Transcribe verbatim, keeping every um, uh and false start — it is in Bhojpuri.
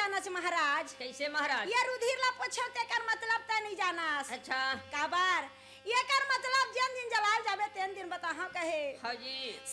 जानस महाराज। कैसे महाराज? ये रुधिर ला पूछो के कर मतलब त नहीं जानस। अच्छा काबर ये कर मतलब जन दिन जलाल जाबे तेन दिन बताहा कहे। हाँ जी।